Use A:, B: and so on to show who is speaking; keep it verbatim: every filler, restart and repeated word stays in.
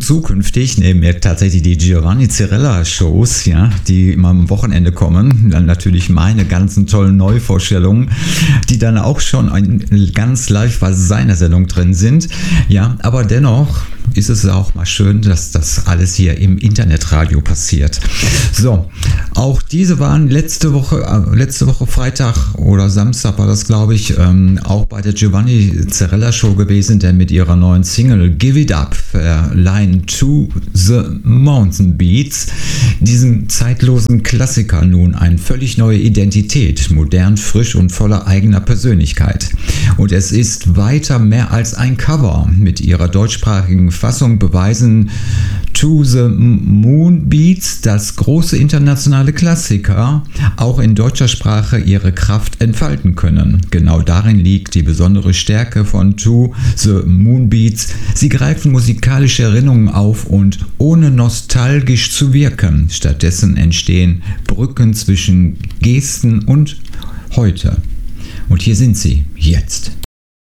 A: zukünftig nehmen wir tatsächlich die Giovanni Zarella Shows, ja, die immer am Wochenende kommen. Dann natürlich meine ganzen tollen Neuvorstellungen, die dann auch schon ein, ganz live bei seiner Sendung drin sind. Ja, aber dennoch ist es auch mal schön, dass das alles hier im Internetradio passiert. So, auch diese waren letzte Woche, äh, letzte Woche Freitag oder Samstag war das, glaube ich, ähm, auch bei der Giovanni Zarella Show gewesen, denn mit ihrer neuen Single Give It Up, äh, Line to the Mountain Beats, diesem zeitlosen Klassiker nun eine völlig neue Identität, modern, frisch und voller eigener Persönlichkeit. Und es ist weiter mehr als ein Cover. Mit ihrer deutschsprachigen Fassung beweisen To the Moon Beats, dass große internationale Klassiker auch in deutscher Sprache ihre Kraft entfalten können. Genau darin liegt die besondere Stärke von To the Moon Beats. Sie greifen musikalische Erinnerungen auf und ohne nostalgisch zu wirken. Stattdessen entstehen Brücken zwischen Gesten und heute. Und hier sind sie jetzt.